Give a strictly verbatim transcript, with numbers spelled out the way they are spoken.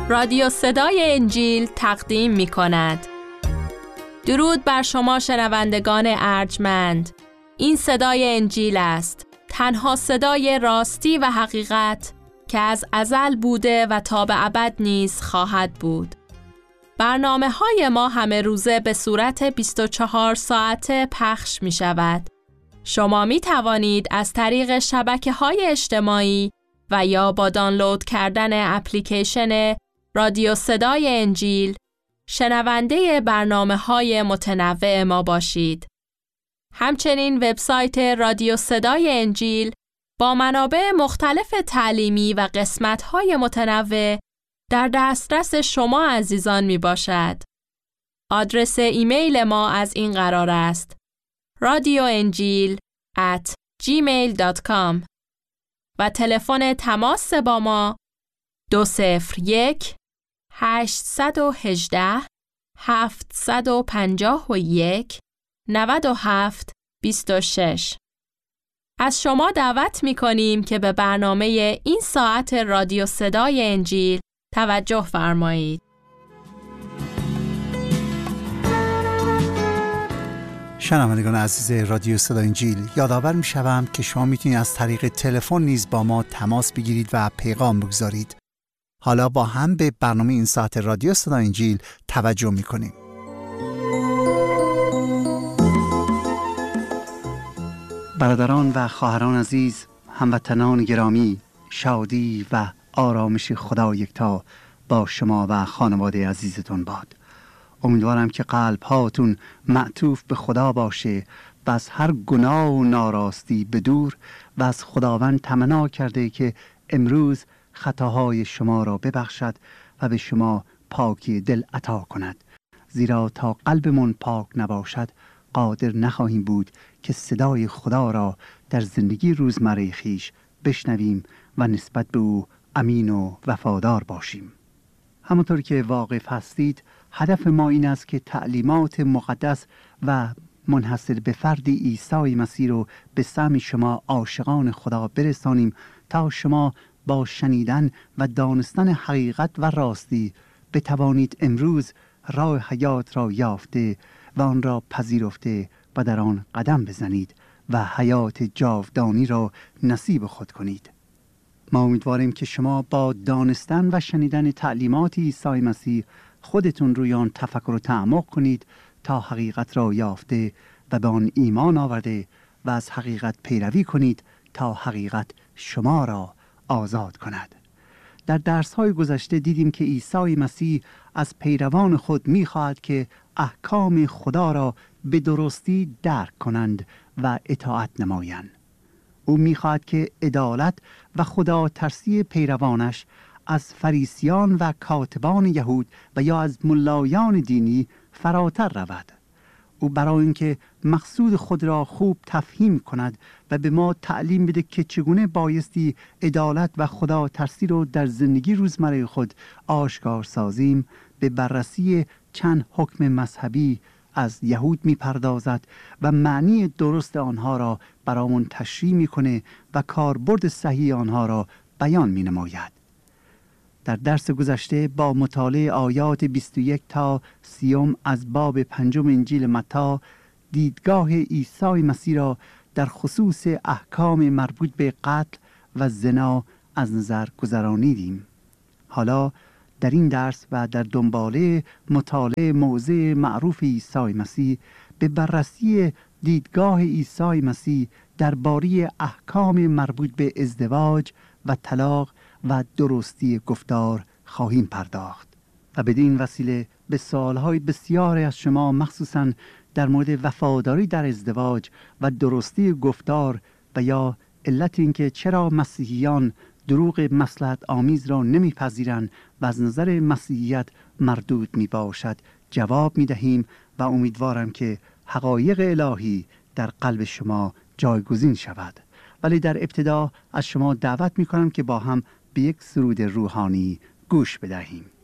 رادیو صدای انجیل تقدیم می کند. درود بر شما شنوندگان ارجمند. این صدای انجیل است، تنها صدای راستی و حقیقت که از ازل بوده و تا به ابد نیز خواهد بود. برنامه های ما همه روزه به صورت بیست و چهار ساعته پخش می شود. شما می توانید از طریق شبکه های اجتماعی و یا با دانلود کردن اپلیکیشن رادیو صدای انجیل شنونده برنامه های متنوع ما باشید. همچنین وبسایت رادیو صدای انجیل با منابع مختلف تعلیمی و قسمت های متنوع در دسترس شما عزیزان می باشد. آدرس ایمیل ما از این قرار است: رادیو انجیل ات جیمیل دات کام و تلفن تماس با ما دو صفر یک هشت یک هشت هفت پنج یک نه هفت دو شش. از شما دعوت می کنیم که به برنامه این ساعت رادیو صدای انجیل توجه فرمایید. شنوندگان عزیز رادیو صدای انجیل، یادآور می‌شوم که شما میتونید از طریق تلفن نیز با ما تماس بگیرید و پیغام بگذارید. حالا با هم به برنامه این ساعت رادیو صدای انجیل توجه می‌کنیم. برادران و خواهران عزیز، هموطنان گرامی، شادی و آرامش خدا یکتا با شما و خانواده عزیزتون باد. امیدوارم که قلب هاتون معطوف به خدا باشه و از هر گناه و ناراستی بدور و از خداوند تمنا کرده که امروز خطاهای شما را ببخشد و به شما پاکی دل عطا کند، زیرا تا قلبمون پاک نباشد قادر نخواهیم بود که صدای خدا را در زندگی روزمره خویش بشنویم و نسبت به او امین و وفادار باشیم. همونطور که واقف هستید، هدف ما این است که تعلیمات مقدس و منحصر به فرد عیسی مسیح رو به سمع شما عاشقان خدا برسانیم تا شما با شنیدن و دانستن حقیقت و راستی بتوانید امروز راه حیات را یافته و آن را پذیرفته و در آن قدم بزنید و حیات جاودانی را نصیب خود کنید. ما امیدواریم که شما با دانستن و شنیدن تعلیمات عیسی مسیح خودتون روی آن تفکر و تعمق کنید تا حقیقت را یافته و به آن ایمان آورده و از حقیقت پیروی کنید تا حقیقت شما را آزاد کند. در درس‌های گذشته دیدیم که عیسی مسیح از پیروان خود می‌خواهد که احکام خدا را به درستی درک کنند و اطاعت نمایند. او می‌خواهد که عدالت و خدا ترسی پیروانش از فریسیان و کاتبان یهود و یا از ملایان دینی فراتر رود. او برای اینکه مقصود خود را خوب تفهیم کند و به ما تعلیم بده که چگونه بایستی عدالت و خدا ترسی را در زندگی روزمره خود آشکار سازیم، به بررسی چند حکم مذهبی از یهود می پردازد و معنی درست آنها را برامون تشریح می کنه و کاربرد صحیح آنها را بیان می نماید. در درس گذشته با مطالعه آیات بیست و یک تا سی از باب پنجم انجیل متی دیدگاه عیسی مسیح را در خصوص احکام مربوط به قتل و زنا از نظر گذرانیدیم. حالا در این درس و در دنباله مطالعه موضع معروف عیسی مسیح به بررسی دیدگاه عیسی مسیح درباره احکام مربوط به ازدواج و طلاق و درستی گفتار خواهیم پرداخت و بدین وسیله به سوالهای بسیاری از شما مخصوصاً در مورد وفاداری در ازدواج و درستی گفتار و یا علت اینکه چرا مسیحیان دروغ مصلحت آمیز را نمیپذیرند و از نظر مسیحیت مردود می باشد جواب می دهیم و امیدوارم که حقایق الهی در قلب شما جایگزین شود. ولی در ابتدا از شما دعوت می کنم که با هم به یک سرود روحانی گوش بدهیم.